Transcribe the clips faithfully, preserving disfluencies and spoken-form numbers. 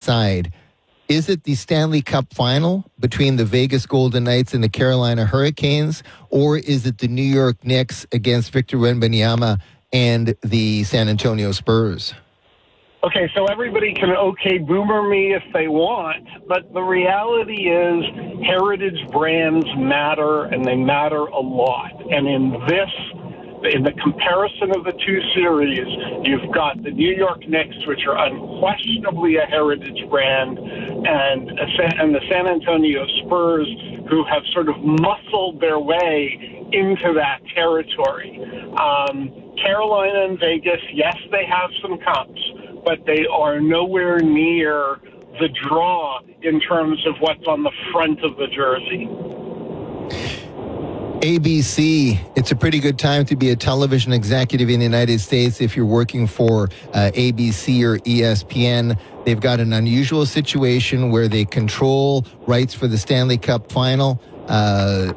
aside, is it the Stanley Cup final between the Vegas Golden Knights and the Carolina Hurricanes, or is it the New York Knicks against Victor Wembanyama and the San Antonio Spurs? Okay, so everybody can okay boomer me if they want, but the reality is heritage brands matter, and they matter a lot. And in this, in the comparison of the two series, you've got the New York Knicks, which are unquestionably a heritage brand, and, and the San Antonio Spurs, who have sort of muscled their way into that territory. Um, Carolina and Vegas, yes, they have some cups, but they are nowhere near the draw in terms of what's on the front of the jersey. A B C, it's a pretty good time to be a television executive in the United States if you're working for uh, A B C or E S P N. They've got an unusual situation where they control rights for the Stanley Cup final, uh,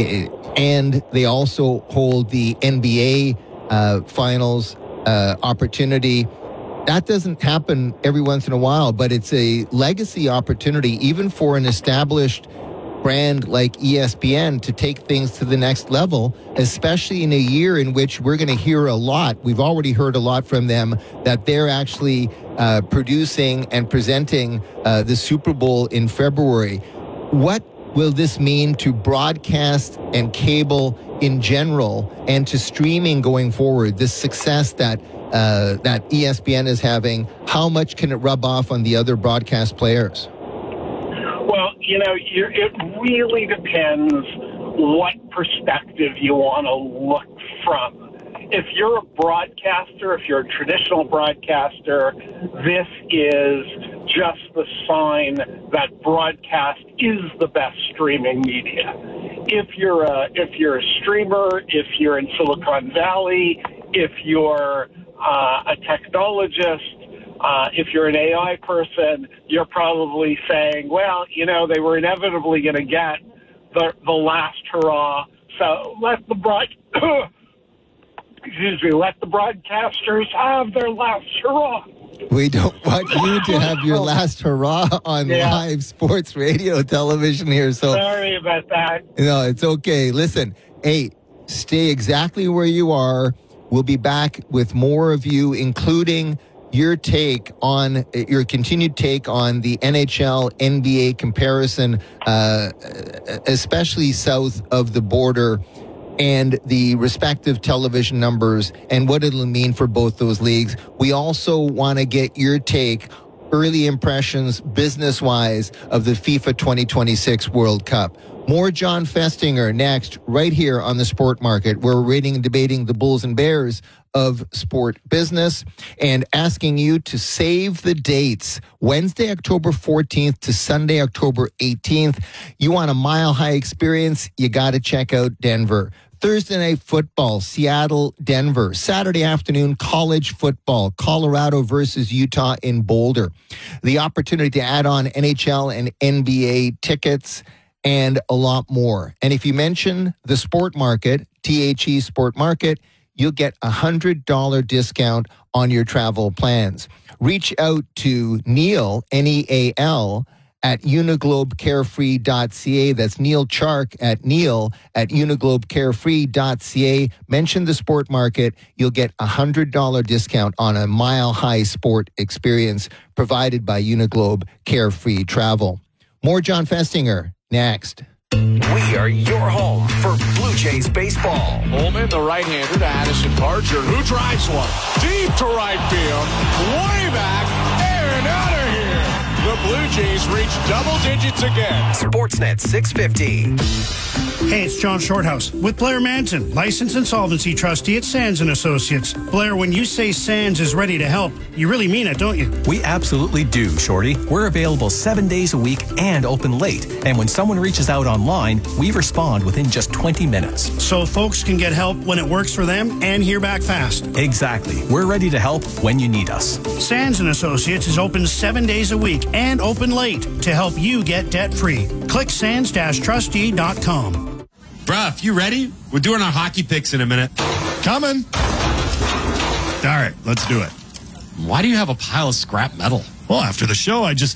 and they also hold the N B A uh, finals uh, opportunity. That doesn't happen every once in a while, but it's a legacy opportunity, even for an established brand like E S P N, to take things to the next level, especially in a year in which we're going to hear a lot. We've already heard a lot from them that they're actually uh, producing and presenting uh, the Super Bowl in February. What will this mean to broadcast and cable in general and to streaming going forward? This success that uh, that E S P N is having, how much can it rub off on the other broadcast players? Well, you know, you're, it really depends what perspective you want to look from. If you're a broadcaster, if you're a traditional broadcaster, this is just the sign that broadcast is the best streaming media. If you're a, if you're a streamer, if you're in Silicon Valley, if you're uh, a technologist, Uh, if you're an A I person, you're probably saying, well, you know, they were inevitably going to get the the last hurrah. So let the broad, excuse me, let the broadcasters have their last hurrah. We don't want you to have your last hurrah on yeah. live sports radio television here. So sorry about that. No, it's okay. Listen, hey, stay exactly where you are. We'll be back with more of you, including your take on, your continued take on the N H L N B A comparison, uh, especially south of the border, and the respective television numbers and what it'll mean for both those leagues. We also want to get your take, early impressions, business-wise, of the FIFA twenty twenty-six World Cup. More John Festinger next, right here on The Sport Market. We're rating and debating the Bulls and Bears of sport business and asking you to save the dates. Wednesday, October fourteenth to Sunday, October eighteenth. You want a mile-high experience? You got to check out Denver. Thursday night football, Seattle, Denver. Saturday afternoon, college football, Colorado versus Utah in Boulder. The opportunity to add on N H L and N B A tickets and a lot more. And if you mention the Sport Market, T H E Sport Market, you'll get a one hundred dollars discount on your travel plans. Reach out to Neil, N E A L, at uniglobe carefree dot c a. That's Neil Chark at Neil at uniglobe carefree dot c a. Mention the Sport Market. You'll get a one hundred dollars discount on a mile-high sport experience provided by Uniglobe Carefree Travel. More John Festinger next. We are your home for Blue Jays baseball. Holman, the right-hander, to Addison Parcher, who drives one deep to right field, way back, and out of here. The Blue Jays reach double digits again. Sportsnet six fifty. Hey, it's John Shorthouse with Blair Manson, licensed insolvency trustee at Sands and Associates. Blair, when you say Sands is ready to help, you really mean it, don't you? We absolutely do, Shorty. We're available seven days a week and open late. And when someone reaches out online, we respond within just twenty minutes. So folks can get help when it works for them and hear back fast. Exactly. We're ready to help when you need us. Sands and Associates is open seven days a week and open late to help you get debt-free. Click sands dash trustee dot com. Bruh, you ready? We're doing our hockey picks in a minute. Coming. All right, let's do it. Why do you have a pile of scrap metal? Well, after the show, I just